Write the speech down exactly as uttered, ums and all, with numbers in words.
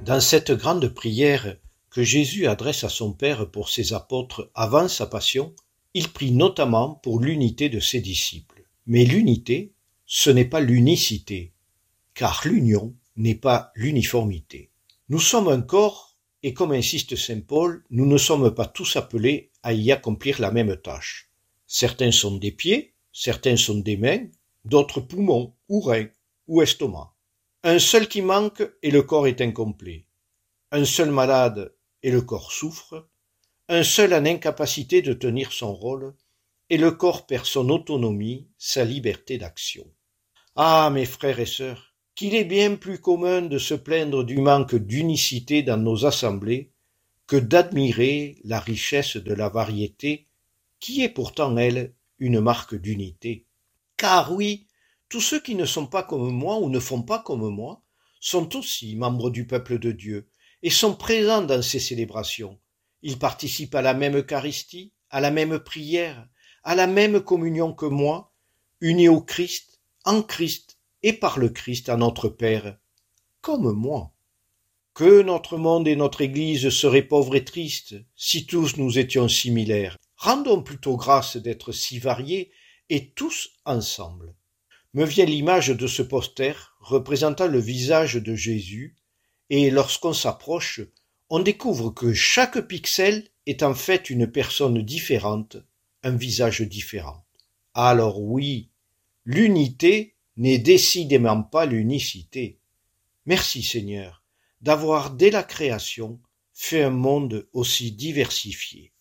Dans cette grande prière que Jésus adresse à son Père pour ses apôtres avant sa passion, il prie notamment pour l'unité de ses disciples. Mais l'unité, ce n'est pas l'unicité, car l'union n'est pas l'uniformité. Nous sommes un corps, et comme insiste saint Paul, nous ne sommes pas tous appelés à y accomplir la même tâche. Certains sont des pieds, certains sont des mains, d'autres poumons, ou reins, ou estomac. Un seul qui manque et le corps est incomplet. Un seul malade et le corps souffre. Un seul en incapacité de tenir son rôle et le corps perd son autonomie, sa liberté d'action. Ah, mes frères et sœurs, qu'il est bien plus commun de se plaindre du manque d'unicité dans nos assemblées que d'admirer la richesse de la variété qui est pourtant, elle, une marque d'unité. Car oui, tous ceux qui ne sont pas comme moi ou ne font pas comme moi sont aussi membres du peuple de Dieu et sont présents dans ces célébrations. Ils participent à la même Eucharistie, à la même prière, à la même communion que moi, unis au Christ, en Christ et par le Christ à notre Père, comme moi. Que notre monde et notre Église seraient pauvres et tristes si tous nous étions similaires. Rendons plutôt grâce d'être si variés et tous ensemble. Me vient l'image de ce poster représentant le visage de Jésus, et lorsqu'on s'approche, on découvre que chaque pixel est en fait une personne différente, un visage différent. Alors oui, l'unité n'est décidément pas l'unicité. Merci Seigneur d'avoir dès la création fait un monde aussi diversifié.